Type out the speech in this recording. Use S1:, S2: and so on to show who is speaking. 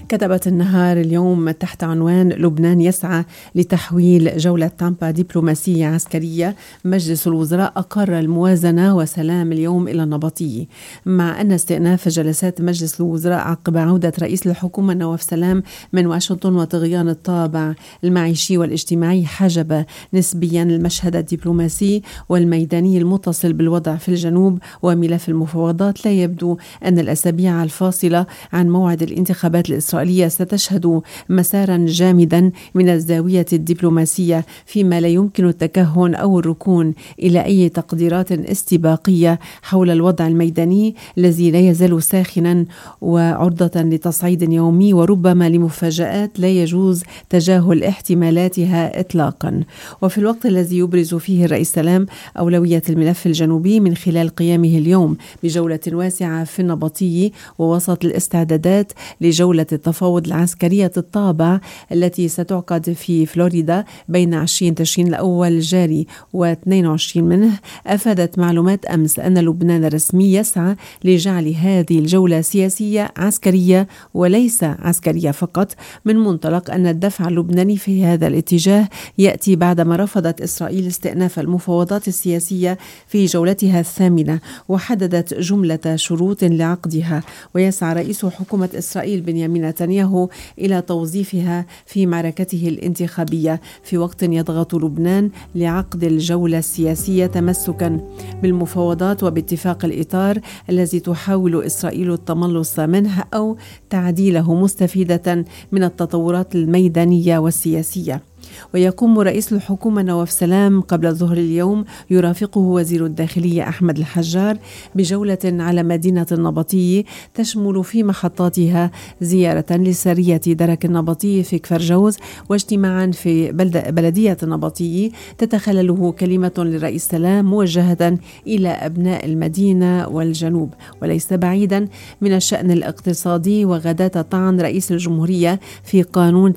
S1: كتبت النهار اليوم تحت عنوان لبنان يسعى لتحويل جولة تامبا دبلوماسية عسكرية. مجلس الوزراء أقر الموازنة وسلام اليوم إلى النبطية، مع أن استئناف جلسات مجلس الوزراء عقب عودة رئيس الحكومة نواف سلام من واشنطن وطغيان الطابع المعيشي والاجتماعي حجب نسبيا المشهد الدبلوماسي والميداني المتصل بالوضع في الجنوب وملف المفاوضات. لا يبدو أن الأسابيع الفاصلة عن موعد الانتخابات الإسرائيلية ستشهد مسارا جامدا من الزاوية الدبلوماسية، فيما لا يمكن التكهن أو الركون إلى أي تقديرات استباقية حول الوضع الميداني الذي لا يزال ساخنا وعرضة لتصعيد يومي وربما لمفاجآت لا يجوز تجاهل احتمالاتها إطلاقا. وفي الوقت الذي يبرز فيه الرئيس سلام أولوية الملف الجنوبي من خلال قيامه اليوم بجولة واسعة في النبطية ووسط الاستعدادات لجولة التفاوض العسكرية الطابع التي ستعقد في فلوريدا بين 20 تشرين الأول الجاري و22 منه، أفادت معلومات أمس أن لبنان الرسمي يسعى لجعل هذه الجولة سياسية عسكرية وليس عسكرية فقط، من منطلق أن الدفع اللبناني في هذا الاتجاه يأتي بعدما رفضت إسرائيل استئناف المفاوضات السياسية في جولتها الثامنة وحددت جملة شروط لعقدها. ويسعى رئيس حكومة إسرائيل بنيامين نتنياهو إلى توظيفها في معركته الانتخابية، في وقت يضغط لبنان لعقد الجولة السياسية تمسكا بالمفاوضات وباتفاق الإطار الذي تحاول إسرائيل التملص منه أو تعديله مستفيدة من التطورات الميدانية والسياسية. ويقوم رئيس الحكومة نواف سلام قبل الظهر اليوم يرافقه وزير الداخلية أحمد الحجار بجولة على مدينة النبطية تشمل في محطاتها زيارة لسرية درك النبطية في كفر جوز واجتماعا في بلدية النبطية تتخلله كلمة للرئيس سلام موجهة إلى أبناء المدينة والجنوب. وليس بعيدا من الشأن الاقتصادي وغداة طعن رئيس الجمهورية في قانون